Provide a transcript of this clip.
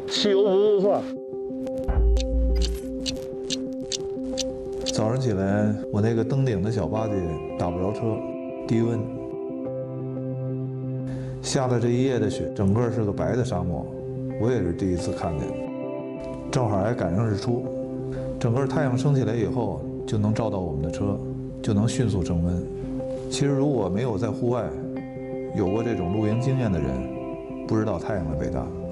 汽油不够换。 早上起来，我那个登顶的小巴结打不着车，低温，下了这一夜的雪，整个是个白的沙漠，我也是第一次看见。正好还赶上日出，整个太阳升起来以后，就能照到我们的车，就能迅速升温。其实如果没有在户外有过这种露营经验的人，不知道太阳的伟大。